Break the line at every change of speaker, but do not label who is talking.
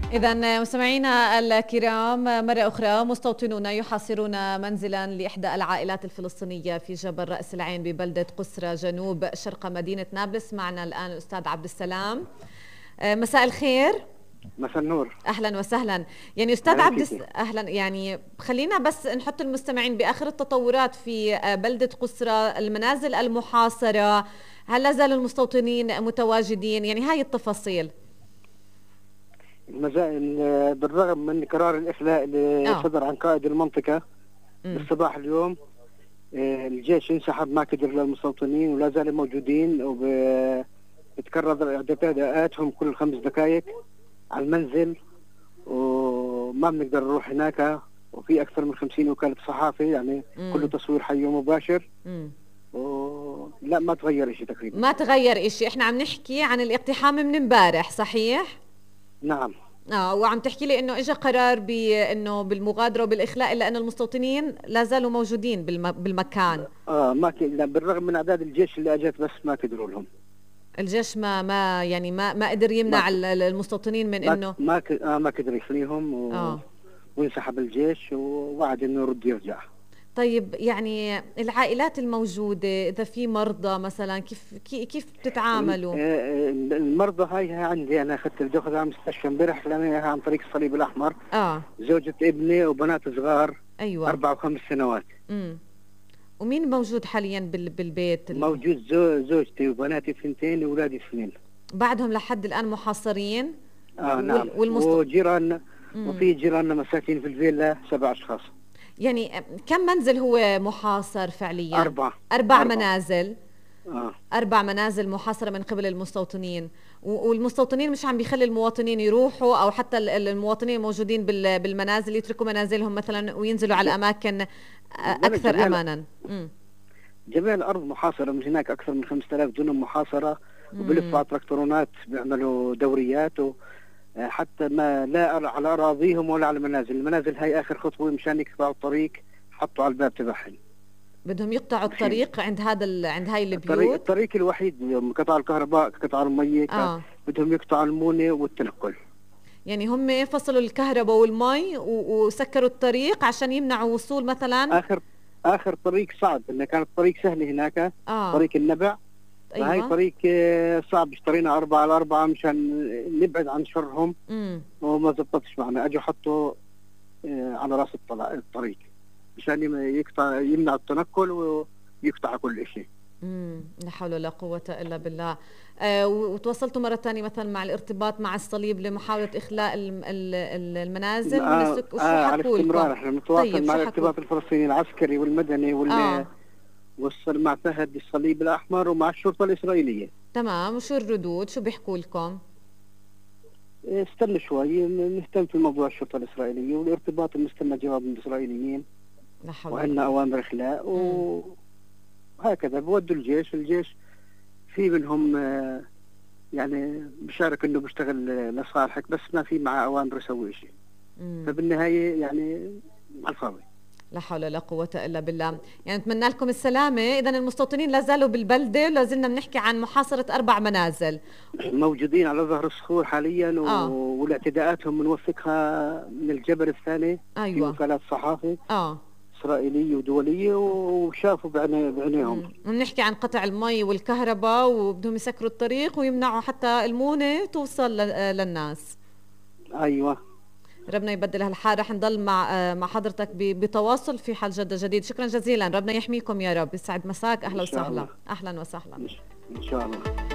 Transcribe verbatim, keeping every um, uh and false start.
إذن مستمعينا الكرام، مرة أخرى مستوطنون يحاصرون منزلا لإحدى العائلات الفلسطينية في جبل رأس العين ببلدة قسرة جنوب شرق مدينة نابلس. معنا الآن الأستاذ عبد السلام. مساء الخير.
مساء النور.
أهلا وسهلا. يعني أستاذ عبد الس... أهلا. يعني خلينا بس نحط المستمعين بآخر التطورات في بلدة قسرة، المنازل المحاصرة، هل لا زال المستوطنين متواجدين؟ يعني هاي التفاصيل.
بالرغم من قرار الإخلاء اللي أوه. صدر عن قائد المنطقة بالصباح اليوم، الجيش انسحب، ما قدر للمستوطنين ولا زالوا موجودين، وبتكرر اعتداءاتهم كل خمس دقائق على المنزل، وما بنقدر نروح هناك. وفي أكثر من خمسين وكالة صحافة، يعني مم. كله تصوير حي ومباشر. مم. لا ما تغير إشي تقريبا،
ما تغير إشي. إحنا عم نحكي عن الاقتحام من امبارح، صحيح؟
نعم.
اه وعم تحكي لي انه اجى قرار بانه بالمغادره وبالاخلاء، الا ان المستوطنين لا زالوا موجودين بالم... بالمكان.
اه ما ك... بالرغم من اعداد الجيش اللي اجت، بس ما قدروا لهم.
الجيش ما ما يعني ما ما قدر يمنع ما المستوطنين من
ما
انه
ما ك... آه ما قدر يخليهم و...
آه.
وانسحب الجيش ووعد انه يرد يرجع.
طيب يعني العائلات الموجودة، إذا في مرضى مثلا، كيف كيف بتتعاملوا؟
المرضى هاي عندي أنا، أخذت الجوخة على المستشفى امبارح لأنها عن طريق الصليب الأحمر.
آه
زوجة ابني وبنات صغار.
أيوة.
أربع وخمس سنوات.
امم ومين موجود حاليا بال... بالبيت؟
موجود زو... زوجتي وبناتي اثنتين وأولادي اثنين.
بعدهم لحد الآن محاصرين؟
آه وال... نعم. والمست... وجيران، وفي جيراننا مساكين في الفيلا سبع أشخاص.
يعني كم منزل هو محاصر فعليا؟
أربعة.
أربع أربع منازل.
آه.
أربع منازل محاصرة من قبل المستوطنين، والمستوطنين مش عم بيخلي المواطنين يروحوا، أو حتى المواطنين الموجودين بالمنازل يتركوا منازلهم مثلا وينزلوا على أماكن أكثر جميع أمانا.
جميع الأرض محاصرة، من هناك أكثر من خمسة آلاف دونم محاصرة، وبلفوا تراكتورونات بيعملوا دوريات، و حتى ما لا على أراضيهم ولا على المنازل. المنازل هاي آخر خطوة مشان يقطعوا الطريق، حطوا على الباب تبعهم.
بدهم يقطعوا الطريق عند هذا عند هاي البيوت.
الطريق, الطريق الوحيد، قطع الكهرباء، قطع المية. آه. بدهم يقطعوا المونة والتنقل.
يعني هم فصلوا الكهرباء والمي وسكروا الطريق عشان يمنعوا وصول مثلا.
آخر آخر طريق صعب، إنه كانت طريق سهل هناك. آه. طريق النبع. أيوة. هاي طريق صعب، اشترينا أربعة على أربعة مشان نبعد عن شرهم. امم وما زبطتش معنا، أجوا حطوا على راس الطريق مشان يقطع، يمنع التنقل ويقطع كل شيء.
امم لا حول ولا قوة إلا بالله. آه وتواصلتوا مرة ثانية مثلا مع الارتباط مع الصليب لمحاولة إخلاء المنازل
آه
من السك...
وشو آه على استمرار احنا نتواصل طيب مع الارتباط الفلسطيني العسكري والمدني وال آه. وصل مع فهد الصليب الأحمر ومع الشرطة الإسرائيلية.
تمام. وشو الردود؟ شو بيحكوا لكم؟
استنى شوي، نهتم في موضوع الشرطة الإسرائيلية والارتباط، المستنى جواب من الإسرائيليين.
لا حول.
وعندنا أوامر إخلاء وهكذا بودوا الجيش. الجيش في منهم يعني بشارك إنه بيشتغل لصالحك، بس ما في معه أوامر يسوي شيء. فبالنهاية يعني على الفاضي.
لا حول ولا قوة إلا بالله. يعني نتمنى لكم السلامة. إذن المستوطنين لا زالوا بالبلدة، لا زلنا بنحكي عن محاصرة أربع منازل.
موجودين على ظهر الصخور حاليا. آه. والاعتداءاتهم بنوثقها من الجبل الثاني. أيوة. في وكالات صحافة آه. إسرائيلية ودولية، وشافوا بعينيهم.
بنحكي عن قطع المي والكهرباء، وبدهم يسكروا الطريق ويمنعوا حتى المونة توصل للناس.
أيوة.
ربنا يبدل هالحال. رح نضل مع مع حضرتك بتواصل في حال جد جديد. شكرا جزيلا، ربنا يحميكم يا رب. يسعد مساك. اهلا وسهلا. اهلا وسهلا
ان شاء الله.